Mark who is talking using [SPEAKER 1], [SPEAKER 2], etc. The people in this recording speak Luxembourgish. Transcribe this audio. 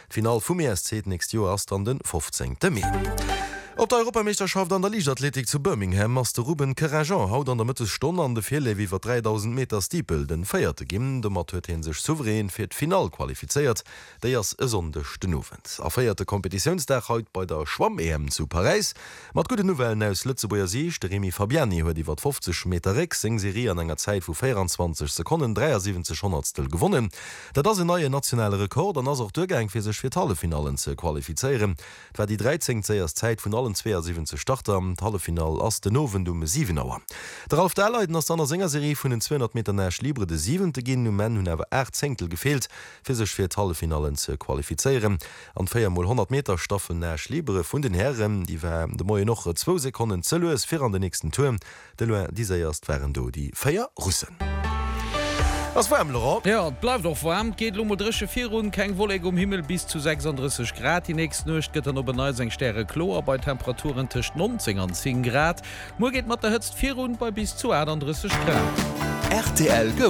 [SPEAKER 1] Final vum ESC nächst Joer ass an den 15. Mai. Op der Europameisterschaft an der Liigathletik zu Birmingham ass der Ruben Karajan haut an der Mittelstunde an de File iwwer 3000 Meter Stiepel den feierte Gim, de mat huet hin sech souverän fir d Final qualifiziert, déi ass e sondech den Novent. A feierte Kompetitionsdag haut bei der Schwamm-EM zu Paris. Mat gute Novellen aus Lützeburger Sieg, der Remi Fabiani huet iwwer 50 Meter Rex eng Serie an enger Zeit vu 24 Sekunden 73 Hundertstel gewonnen. Dat ass e neue nationale Rekord an ass auch Durchgang fir sech fir Hallefinalen ze qualifizieren. Dwer die 13. Zeit vun allen 72 Starter am Hallefinal ass den Nowen dumme 7 Auer. Darauf der Leiden ass an der Sängerserie vun den 200 Meter Nash Libre de 7. ginn no men hunn awer 8 Zenkel gefehlt, fir sech fir Hallefinalen ze qualifizieren. An 4x 100 Meter Staffel Nash Libre vun den Herren, die wär de Moie noch 2 Sekunden zeloes fir an den nächsten Turm. De Loin dieser erst wären do die 4 Russen. Was warm, Laurent?
[SPEAKER 2] Ja, bleibt doch warm, geht modrische 4 Runden, kein Wolleg Himmel bis zu 36 Grad. Die nächste Nacht geht dann über 9 Sterne Chlor bei Temperaturen zwischen 19 und 10 Grad. Morgen geht mit der Hitze 4 Runden bei bis zu 31 Grad.
[SPEAKER 3] RTL Go.